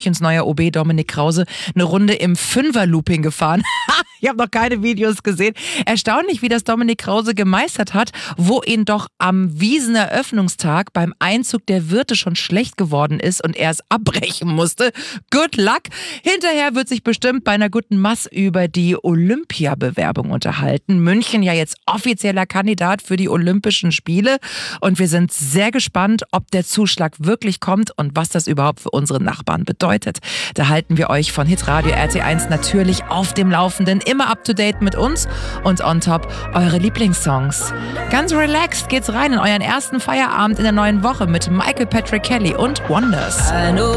Münchens neuer OB Dominik Krause eine Runde im Fünfer-Looping gefahren. Ich habe noch keine Videos gesehen. Erstaunlich, wie das Dominik Krause gemeistert hat, wo ihn doch am Wieseneröffnungstag beim Einzug der Wirte schon schlecht geworden ist und er es abbrechen musste. Good luck! Hinterher wird sich bestimmt bei einer guten Mass über die Olympiabewerbung unterhalten. München ja jetzt offizieller Kandidat für die Olympischen Spiele und wir sind sehr gespannt, ob der Zuschlag wirklich kommt und was das überhaupt für unsere Nachbarn bedeutet. Da halten wir euch von Hitradio RT1 natürlich auf dem Laufenden, immer up to date mit uns und on top eure Lieblingssongs. Ganz relaxed geht's rein in euren ersten Feierabend in der neuen Woche mit Michael Patrick Kelly und Wonders.